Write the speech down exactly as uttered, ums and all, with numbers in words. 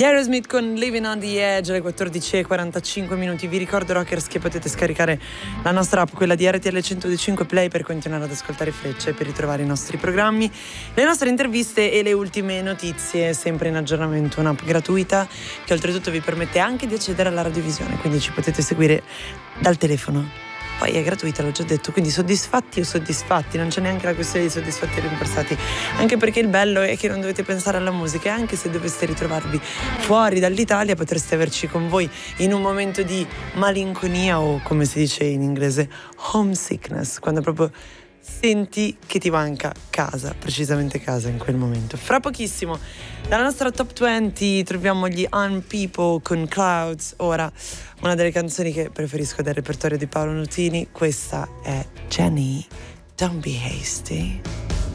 Gli Aerosmith con Living on the Edge alle quattordici e quarantacinque minuti. Vi ricordo, rockers, che potete scaricare la nostra app, quella di R T L centodue e cinque Play, per continuare ad ascoltare Freccia e per ritrovare i nostri programmi, le nostre interviste e le ultime notizie, sempre in aggiornamento. Un'app gratuita che oltretutto vi permette anche di accedere alla radiovisione, quindi ci potete seguire dal telefono. Poi è gratuita, l'ho già detto, quindi soddisfatti o soddisfatti, non c'è neanche la questione di soddisfatti o rimborsati, anche perché il bello è che non dovete pensare alla musica, e anche se doveste ritrovarvi fuori dall'Italia potreste averci con voi in un momento di malinconia, o come si dice in inglese homesickness, quando proprio senti che ti manca casa, precisamente casa in quel momento. Fra pochissimo dalla nostra top venti troviamo gli Un People con Clouds. Ora una delle canzoni che preferisco del repertorio di Paolo Nutini, questa è Jenny, Don't Be Hasty.